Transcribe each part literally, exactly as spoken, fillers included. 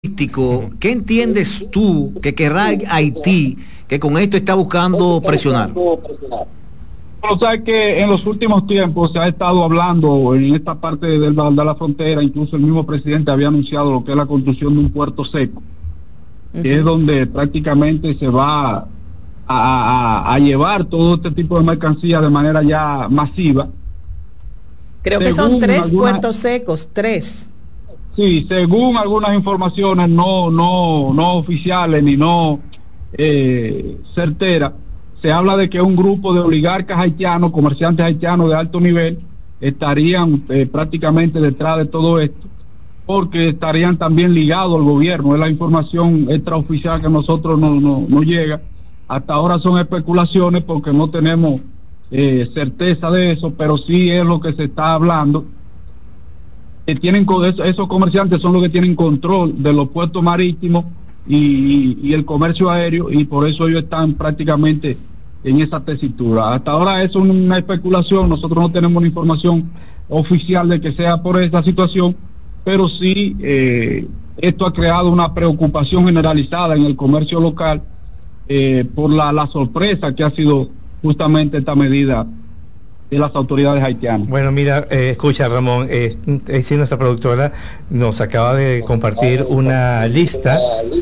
¿Qué entiendes tú que querrá Haití que con esto está buscando presionar? O sea que en los últimos tiempos se ha estado hablando en esta parte de, de la frontera, incluso el mismo presidente había anunciado lo que es la construcción de un puerto seco, uh-huh. que es donde prácticamente se va a, a, a llevar todo este tipo de mercancía de manera ya masiva. Creo que según son tres alguna... puertos secos, tres. Sí, según algunas informaciones no no no oficiales ni no eh, certeras, se habla de que un grupo de oligarcas haitianos, comerciantes haitianos de alto nivel, estarían eh, prácticamente detrás de todo esto, porque estarían también ligados al gobierno. Es la información extraoficial que a nosotros no, no, no llega. Hasta ahora son especulaciones porque no tenemos eh, certeza de eso, pero sí es lo que se está hablando. Que tienen esos comerciantes son los que tienen control de los puertos marítimos y, y, y el comercio aéreo, y por eso ellos están prácticamente en esa tesitura. Hasta ahora eso es una especulación, nosotros no tenemos una información oficial de que sea por esta situación, pero sí eh, esto ha creado una preocupación generalizada en el comercio local eh, por la, la sorpresa que ha sido justamente esta medida de las autoridades haitianas. Bueno, mira, eh, escucha Ramón, eh, eh, sí, nuestra productora nos acaba de compartir una lista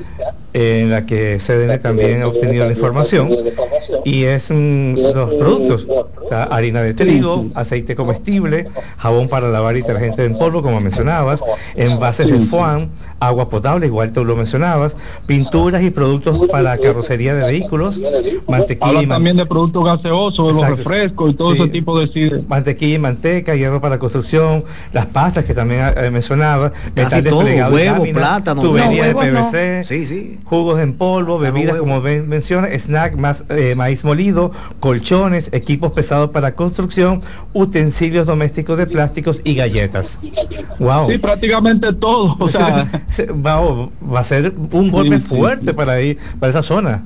eh, en la que C D N también ha obtenido la información, y es mm, los productos, está harina de trigo, aceite comestible, jabón para lavar y detergente en polvo, como mencionabas, envases de foam, agua potable, igual tú lo mencionabas, pinturas y productos para carrocería de vehículos, mantequilla y man... también de productos gaseosos, de los refrescos y todo sí. ese tipo de Decide. mantequilla y manteca, hierro para construcción, las pastas que también eh, mencionaba, casi todo, huevo, plátano, tubería no, de P V C, no. sí, sí. jugos en polvo, bebidas no, como ven, menciona, snack, más, eh, maíz molido, colchones, equipos pesados para construcción, utensilios domésticos de plásticos y galletas. Wow. Sí, prácticamente todo. O sea, va, va a ser un golpe sí, fuerte sí, sí. para ahí, para esa zona.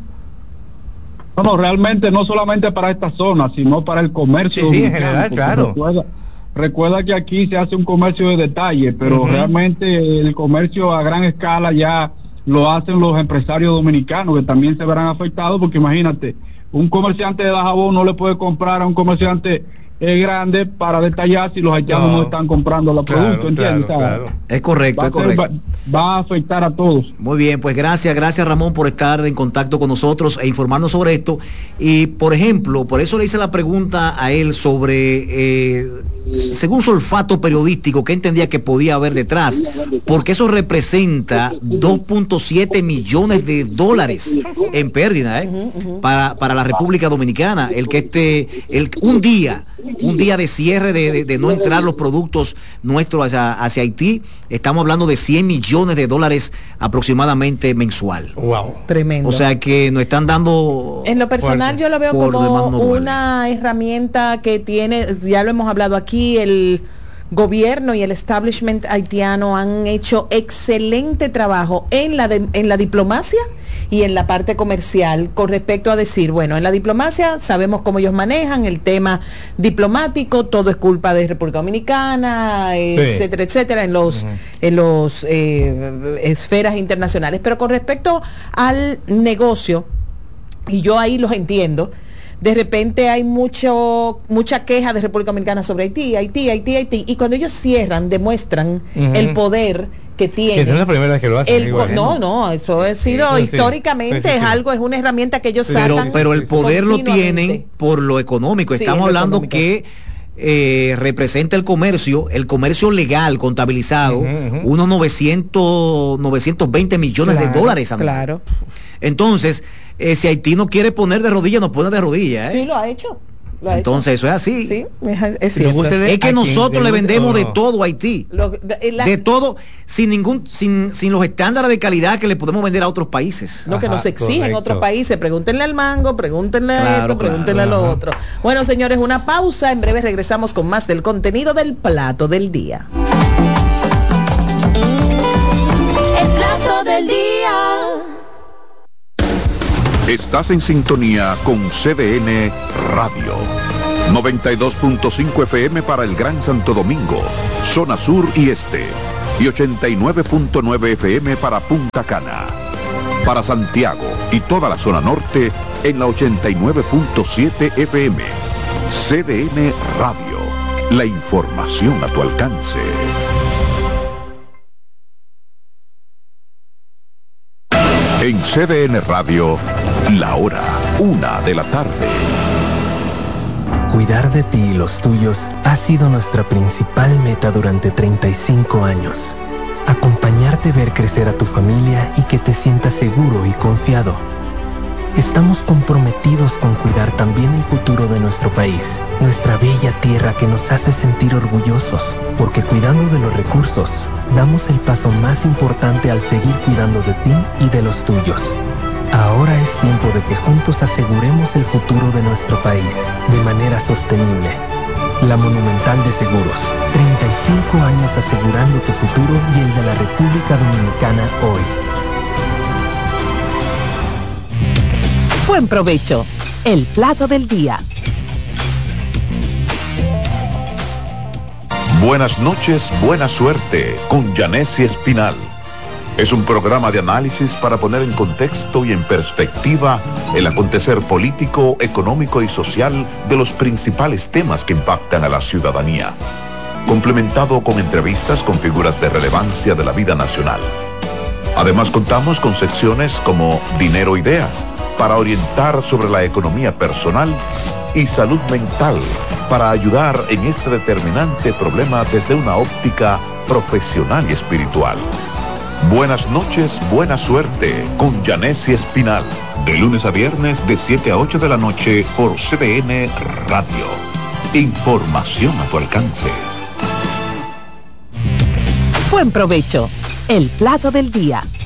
No, no, realmente no solamente para esta zona, sino para el comercio. Sí, sí, en general, claro. Recuerda, recuerda que aquí se hace un comercio de detalle, pero uh-huh. realmente el comercio a gran escala ya lo hacen los empresarios dominicanos, que también se verán afectados, porque imagínate, un comerciante de Dajabón no le puede comprar a un comerciante es grande para detallar si los haitianos no, no están comprando los claro, productos, ¿entiendes? Claro, claro. Es correcto, es correcto. Va, va a afectar a todos. Muy bien, pues gracias, gracias Ramón por estar en contacto con nosotros e informarnos sobre esto. Y por ejemplo, por eso le hice la pregunta a él sobre, eh, según su olfato periodístico, ¿qué entendía que podía haber detrás? Porque eso representa dos punto siete millones de dólares en pérdida, ¿eh? Uh-huh, uh-huh. para, para la República Dominicana, el que este, el, un día un día de cierre de, de, de no entrar los productos nuestros hacia, hacia Haití, estamos hablando de cien millones de dólares aproximadamente mensual. Wow, tremendo. O sea que nos están dando... En lo personal yo lo veo como no una herramienta que tiene, ya lo hemos hablado aquí, el gobierno y el establishment haitiano han hecho excelente trabajo en la de, en la diplomacia y en la parte comercial con respecto a decir, bueno, en la diplomacia sabemos cómo ellos manejan el tema diplomático, todo es culpa de República Dominicana, sí. etcétera, etcétera, en los, uh-huh. en los eh, esferas internacionales, pero con respecto al negocio, y yo ahí los entiendo, de repente hay mucho mucha queja de República Dominicana sobre Haití, Haití, Haití, Haití, y cuando ellos cierran, demuestran uh-huh. el poder que tiene. Que no es la primera vez que lo hacen. El, igual, no, no, eso ha sido sí, históricamente, sí, sí, sí. es algo, es una herramienta que ellos pero, sacan. Pero el poder lo tienen por lo económico. Estamos sí, hablando económico. que eh, representa el comercio, el comercio legal contabilizado, uh-huh, uh-huh. unos novecientos, novecientos veinte millones claro, de dólares anual. Claro. Entonces, eh, si Haití no quiere poner de rodillas, nos pone de rodillas. ¿eh? Sí, lo ha hecho. Entonces eso es así. Sí, es cierto. Es que nosotros le vendemos de todo a Haití. Lo, de, la, de todo, sin ningún, sin, sin los estándares de calidad que le podemos vender a otros países. Lo que Ajá, nos exigen correcto. otros países. Pregúntenle al mango, pregúntenle claro, a esto, pregúntenle claro. a lo otro. Bueno, señores, una pausa. En breve regresamos con más del contenido del plato del día. El plato del día. Estás en sintonía con C D N Radio. noventa y dos punto cinco F M para el Gran Santo Domingo, zona sur y este. y ochenta y nueve punto nueve F M para Punta Cana. Para Santiago y toda la zona norte en la ochenta y nueve punto siete F M. C D N Radio. La información a tu alcance. En C D N Radio, la hora, una de la tarde. Cuidar de ti y los tuyos ha sido nuestra principal meta durante treinta y cinco años. Acompañarte a ver crecer a tu familia y que te sientas seguro y confiado. Estamos comprometidos con cuidar también el futuro de nuestro país, nuestra bella tierra que nos hace sentir orgullosos, porque cuidando de los recursos, damos el paso más importante al seguir cuidando de ti y de los tuyos. Ahora es tiempo de que juntos aseguremos el futuro de nuestro país de manera sostenible. La Monumental de Seguros, treinta y cinco años asegurando tu futuro y el de la República Dominicana hoy. Buen provecho, el plato del día. Buenas noches, buena suerte con Yanessi Espinal. Es un programa de análisis para poner en contexto y en perspectiva el acontecer político, económico y social de los principales temas que impactan a la ciudadanía, complementado con entrevistas con figuras de relevancia de la vida nacional. Además contamos con secciones como Dinero Ideas, para orientar sobre la economía personal, y Salud Mental, para ayudar en este determinante problema desde una óptica profesional y espiritual. Buenas noches, buena suerte con Yanessi Espinal, de lunes a viernes de siete a ocho de la noche por C D N Radio. Información a tu alcance. Buen provecho, el plato del día.